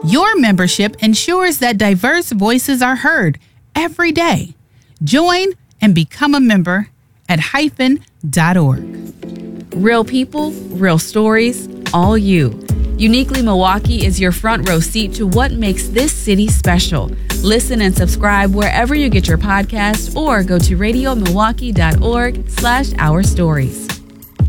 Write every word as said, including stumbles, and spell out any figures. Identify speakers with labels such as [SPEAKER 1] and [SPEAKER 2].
[SPEAKER 1] Your membership ensures that diverse voices are heard every day. Join and become a member at hyphen dot org.
[SPEAKER 2] Real people, real stories, all you. Uniquely Milwaukee is your front row seat to what makes this city special. Listen and subscribe wherever you get your podcasts or go to radio milwaukee dot org slash our stories.